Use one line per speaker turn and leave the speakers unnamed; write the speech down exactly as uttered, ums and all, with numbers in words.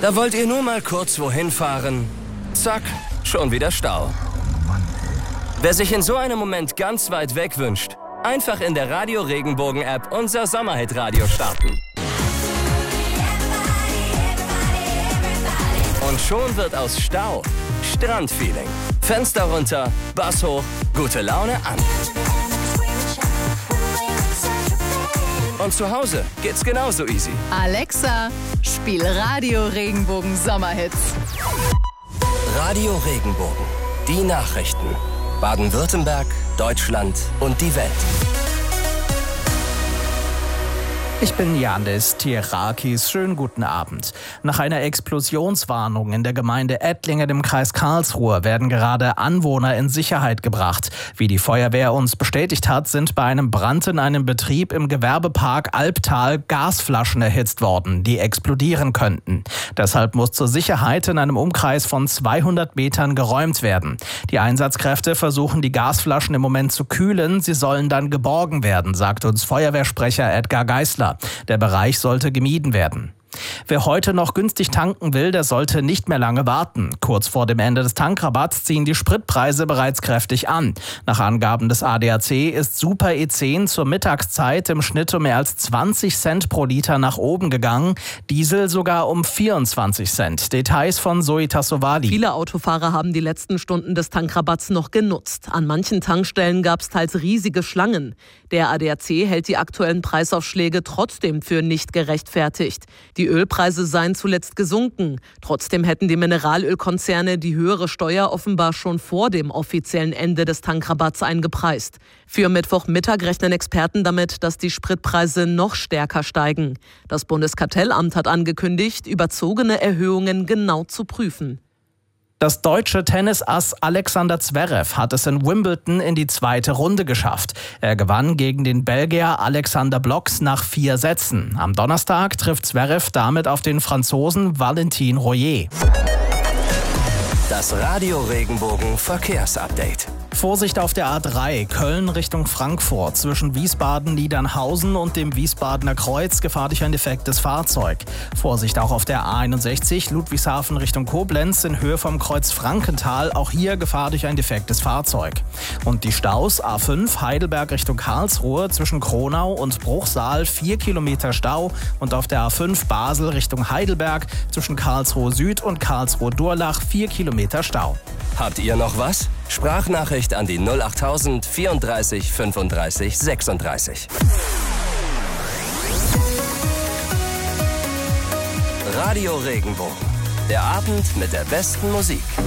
Da wollt ihr nur mal kurz wohin fahren. Zack, schon wieder Stau. Wer sich in so einem Moment ganz weit weg wünscht, einfach in der Radio Regenbogen App unser Sommerhit-Radio starten. Und schon wird aus Stau Strandfeeling. Fenster runter, Bass hoch, gute Laune an. Und zu Hause geht's genauso easy.
Alexa, spiel Radio Regenbogen Sommerhits.
Radio Regenbogen, die Nachrichten. Baden-Württemberg, Deutschland und die Welt.
Ich bin Janis Tierakis. Schönen guten Abend. Nach einer Explosionswarnung in der Gemeinde Ettlingen im Kreis Karlsruhe werden gerade Anwohner in Sicherheit gebracht. Wie die Feuerwehr uns bestätigt hat, sind bei einem Brand in einem Betrieb im Gewerbepark Albtal Gasflaschen erhitzt worden, die explodieren könnten. Deshalb muss zur Sicherheit in einem Umkreis von zweihundert Metern geräumt werden. Die Einsatzkräfte versuchen, die Gasflaschen im Moment zu kühlen. Sie sollen dann geborgen werden, sagt uns Feuerwehrsprecher Edgar Geisler. Der Bereich sollte gemieden werden. Wer heute noch günstig tanken will, der sollte nicht mehr lange warten. Kurz vor dem Ende des Tankrabatts ziehen die Spritpreise bereits kräftig an. Nach Angaben des A D A C ist Super E zehn zur Mittagszeit im Schnitt um mehr als zwanzig Cent pro Liter nach oben gegangen, Diesel sogar um vierundzwanzig Cent. Details von Zoe Tassovali.
Viele Autofahrer haben die letzten Stunden des Tankrabatts noch genutzt. An manchen Tankstellen gab es teils riesige Schlangen. Der A D A C hält die aktuellen Preisaufschläge trotzdem für nicht gerechtfertigt. Die Ölpreise seien zuletzt gesunken. Trotzdem hätten die Mineralölkonzerne die höhere Steuer offenbar schon vor dem offiziellen Ende des Tankrabatts eingepreist. Für Mittwochmittag rechnen Experten damit, dass die Spritpreise noch stärker steigen. Das Bundeskartellamt hat angekündigt, überzogene Erhöhungen genau zu prüfen.
Das deutsche Tennisass Alexander Zverev hat es in Wimbledon in die zweite Runde geschafft. Er gewann gegen den Belgier Alexander Blocks nach vier Sätzen. Am Donnerstag trifft Zverev damit auf den Franzosen Valentin Royer.
Das Radio Regenbogen Verkehrsupdate.
Vorsicht auf der A drei, Köln Richtung Frankfurt. Zwischen Wiesbaden-Niedernhausen und dem Wiesbadener Kreuz Gefahr durch ein defektes Fahrzeug. Vorsicht auch auf der A einundsechzig, Ludwigshafen Richtung Koblenz in Höhe vom Kreuz Frankenthal. Auch hier Gefahr durch ein defektes Fahrzeug. Und die Staus A fünf, Heidelberg Richtung Karlsruhe. Zwischen Kronau und Bruchsal vier Kilometer Stau. Und auf der A fünf Basel Richtung Heidelberg. Zwischen Karlsruhe Süd und Karlsruhe Durlach vier Kilometer Stau.
Habt ihr noch was? Sprachnachricht an die null achttausend vierunddreißig fünfunddreißig sechsunddreißig. Radio Regenbogen. Der Abend mit der besten Musik.